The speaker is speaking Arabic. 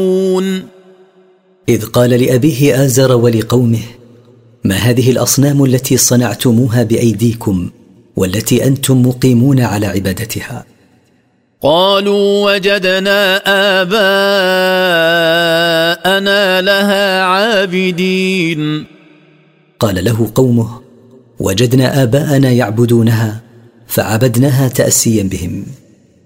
إذ قال لأبيه آزر ولقومه: ما هذه الأصنام التي صنعتموها بأيديكم والتي أنتم مقيمون على عبادتها؟ قالوا وجدنا آباءنا لها عابدين. قال له قومه: وجدنا آباءنا يعبدونها فعبدناها تأسيا بهم.